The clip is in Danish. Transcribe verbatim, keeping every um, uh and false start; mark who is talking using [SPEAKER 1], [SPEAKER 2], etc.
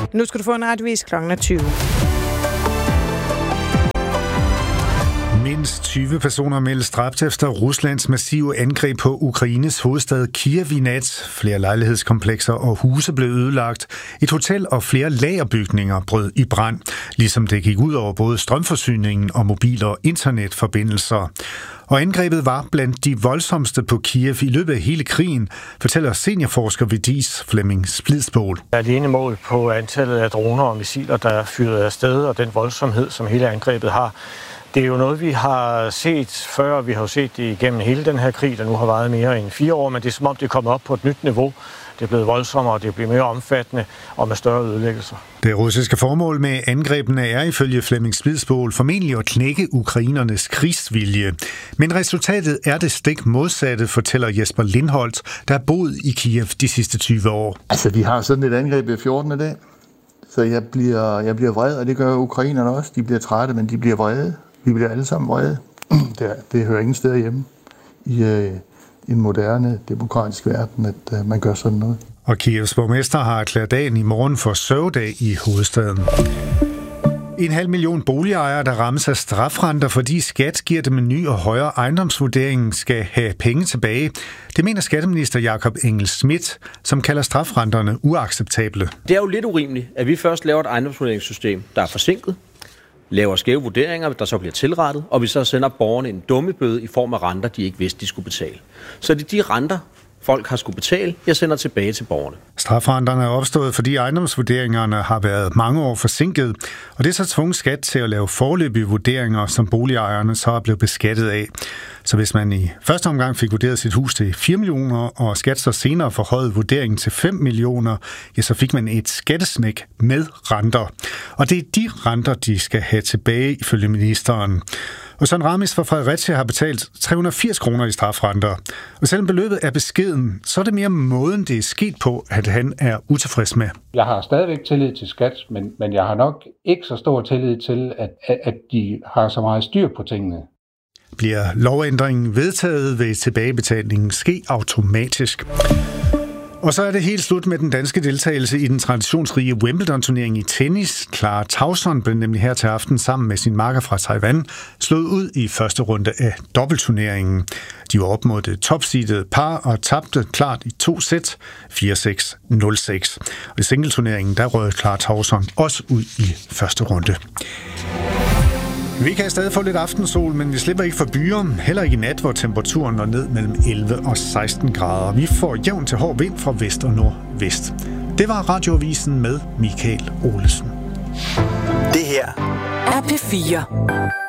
[SPEAKER 1] Nu skal du få en radiovis klokken tyve.
[SPEAKER 2] Mindst tyve personer meldes dræbt efter Ruslands massive angreb på Ukraines hovedstad Kiev i nat. Flere lejlighedskomplekser og huse blev ødelagt. Et hotel og flere lagerbygninger brød i brand, ligesom det gik ud over både strømforsyningen og mobil- og internetforbindelser. Og angrebet var blandt de voldsomste på Kiev i løbet af hele krigen, fortæller seniorforsker ved D I S Flemming Splidsbol.
[SPEAKER 3] Der er alene mål på antallet af droner og missiler, der er fyret afsted, og den voldsomhed, som hele angrebet har. Det er jo noget, vi har set før. Vi har jo set det igennem hele den her krig, der nu har varet mere end fire år, men det er som om, det er kommet op på et nyt niveau. Det er blevet voldsommere, det er blevet mere omfattende og med større ødelæggelser.
[SPEAKER 2] Det russiske formål med angrebene er ifølge Flemming Splidsbol formentlig at knække ukrainernes krigsvilje. Men resultatet er det stik modsatte, fortæller Jesper Lindholt, der har boet i Kiev de sidste tyve år.
[SPEAKER 4] Altså, vi har sådan et angreb ved fjortende dag, så jeg bliver, jeg bliver vred, og det gør ukrainerne også. De bliver trætte, men de bliver vrede. Vi bliver alle sammen vrede. Det, det hører ingen steder hjemme i øh, en moderne demokratisk verden, at øh, man gør sådan noget.
[SPEAKER 2] Og Kievs borgmester har erklæret dagen i morgen for sørgedag i hovedstaden. En halv million boligejere, der rammes af strafrenter, fordi skat giver dem en ny og højere ejendomsvurdering, skal have penge tilbage. Det mener skatteminister Jakob Engel-Schmidt, som kalder strafrenterne uacceptable.
[SPEAKER 5] Det er jo lidt urimeligt, at vi først laver et ejendomsvurderingssystem, der er forsinket, laver skæve vurderinger, der så bliver tilrettet, og vi så sender borgerne en dummebøde i form af renter, de ikke vidste, de skulle betale. Så det er de renter, folk har skulle betale, jeg sender tilbage til borgerne.
[SPEAKER 2] Strafrenterne er opstået, fordi ejendomsvurderingerne har været mange år forsinket, og det er så tvunget skat til at lave foreløbige vurderinger, som boligejerne så er blevet beskattet af. Så hvis man i første omgang fik vurderet sit hus til fire millioner, og skat så senere forhøjede vurderingen til fem millioner, ja, så fik man et skattesmæk med renter. Og det er de renter, de skal have tilbage, ifølge ministeren. Og Søren Ramis fra Fredericia har betalt tre hundrede og firs kroner i strafrenter. Og selvom beløbet er beskeden, så er det mere måden, det er sket på, at han er utilfreds med.
[SPEAKER 6] Jeg har stadigvæk tillid til skat, men, men jeg har nok ikke så stor tillid til, at, at de har så meget styr på tingene.
[SPEAKER 2] Bliver lovændringen vedtaget, vil tilbagebetalingen ske automatisk. Og så er det helt slut med den danske deltagelse i den traditionsrige Wimbledon-turnering i tennis. Clara Tauson blev nemlig her til aften sammen med sin makker fra Taiwan slået ud i første runde af dobbeltturneringen. De var op mod det topseedede par og tabte klart i to sæt, fire seks, nul seks. Og i singleturneringen, der røg Clara Tauson også ud i første runde. Vi kan stadig få lidt aftensol, men vi slipper ikke for byer. Heller ikke i nat, hvor temperaturen når ned mellem elleve og seksten grader. Vi får jævn til hård vind fra vest og nordvest. Det var Radioavisen med Michael Olesen.
[SPEAKER 7] Det her er P fire.